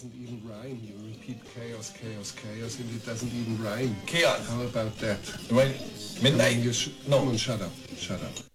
doesn't even rhyme. You repeat chaos, chaos, chaos, and it doesn't even rhyme. Chaos. How about that? Right. Midnight. Come on, shut up. Shut up.